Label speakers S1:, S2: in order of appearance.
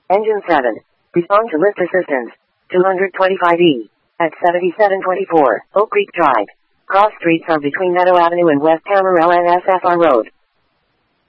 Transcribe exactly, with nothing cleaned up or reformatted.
S1: Engine seven. Respond to lift assistance. two twenty-five E. At seventy-seven twenty-four, Oak Creek Drive. Cross streets are between Meadow Avenue and West Amarillo and S F R Road.